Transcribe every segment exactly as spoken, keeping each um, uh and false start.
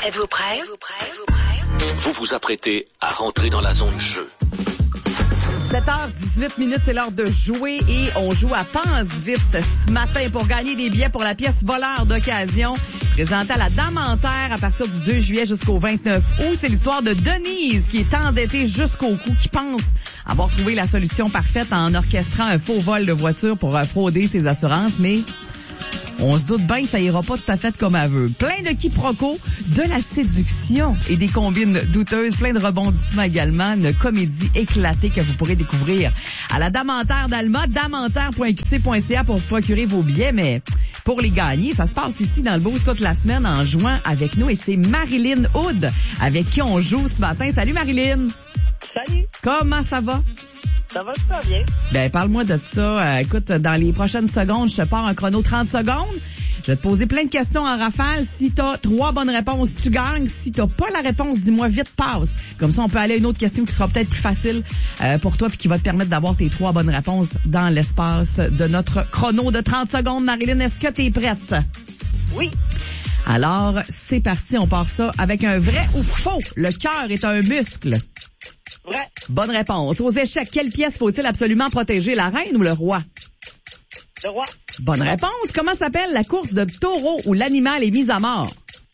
Êtes-vous prêt? Êtes-vous prêt? Êtes-vous prêt? Vous vous apprêtez à rentrer dans la zone jeu. sept heures dix-huit minutes, c'est l'heure de jouer et on joue à Pense Vite ce matin pour gagner des billets pour la pièce Voleur d'occasion présentée à la Dame en Terre à partir du deux juillet jusqu'au vingt-neuf août. C'est l'histoire de Denise qui est endettée jusqu'au cou, qui pense avoir trouvé la solution parfaite en orchestrant un faux vol de voiture pour frauder ses assurances, mais on se doute bien que ça ira pas tout à fait comme elle veut. Plein de quiproquos, de la séduction et des combines douteuses, plein de rebondissements également, une comédie éclatée que vous pourrez découvrir à la Dame en Terre d'Alma, damenter point q c point c a pour procurer vos billets, mais pour les gagner, ça se passe ici dans le Beauce toute la semaine en jouant avec nous et c'est Marilyn Hood avec qui on joue ce matin. Salut Marilyn! Salut! Comment ça va? Ça va super bien. Ben, parle-moi de ça. Euh, écoute, dans les prochaines secondes, je te pars un chrono trente secondes. Je vais te poser plein de questions en rafale. Si t'as trois bonnes réponses, tu gagnes. Si t'as pas la réponse, dis-moi vite, passe. Comme ça, on peut aller à une autre question qui sera peut-être plus facile euh, pour toi puis qui va te permettre d'avoir tes trois bonnes réponses dans l'espace de notre chrono de trente secondes. Marilyn, est-ce que t'es prête? Oui. Alors, c'est parti. On part ça avec un vrai ou faux. Le cœur est un muscle. Vrai. Bonne réponse. Aux échecs, quelle pièce faut-il absolument protéger, la reine ou le roi? Le roi. Bonne réponse. Comment s'appelle la course de taureau où l'animal est mis à mort?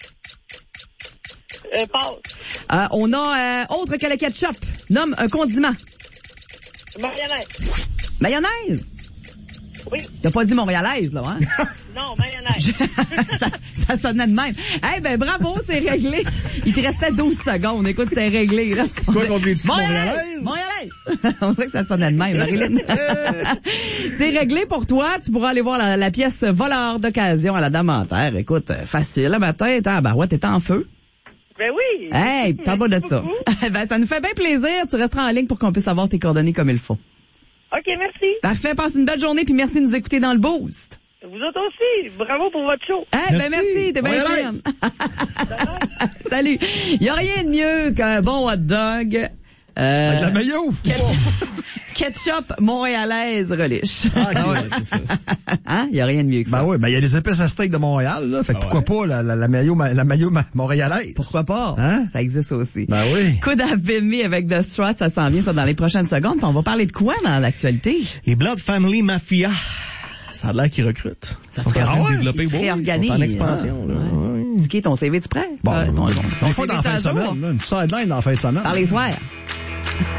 Euh, passe. Euh, on a euh, autre que le ketchup. Nomme un condiment. Mayonnaise. Mayonnaise. Oui. T'as pas dit montréalaise, là, hein? Non, mayonnaise. ça, ça sonnait de même. Eh hey, ben bravo, c'est réglé. Il te restait douze secondes. Écoute, c'est réglé, là. Quoi qu'on lui dit montréalaise? Montréalaise. On sait que ça sonnait de même, Marilyn. C'est réglé pour toi. Tu pourras aller voir la, la pièce Voleur d'occasion à la Dame en Terre. Écoute, facile, le matin, t'es, bah ouais, t'es en feu. Ben oui. Hey, parle-moi de ça. Ben, ça nous fait bien plaisir. Tu resteras en ligne pour qu'on puisse avoir tes coordonnées comme il faut. OK, merci. Parfait, passe une belle journée puis merci de nous écouter dans le Boost. Vous autres aussi. Bravo pour votre show. Eh hey, ben merci, t'es bien fine. Salut. Il y a rien de mieux qu'un bon hot dog. Euh, Avec la mayo. Ketchup montréalaise relish. Ah, okay, c'est ça. Hein? Il y a rien de mieux que ça. Ben oui, ben il y a les épices à steak de Montréal, là. Fait que ah pourquoi ouais. pas la, la, la mayo, la mayo montréalaise? Pourquoi pas? Hein? Ça existe aussi. Ben oui. Could have been me avec The Struts, ça s'en vient ça dans les prochaines secondes. Puis on va parler de quoi dans l'actualité? Et Blood Family Mafia. Ça a l'air qu'ils recrutent. Ça serait ah ouais, développer ils se réorganisent. En expansion, là. Ouais. Ouais. Dicky, ton C V, tu prêt? Bon, euh, ton, ton, ton une fois dans la fin de semaine, là, une sideline dans la fin de semaine. Par les soirs.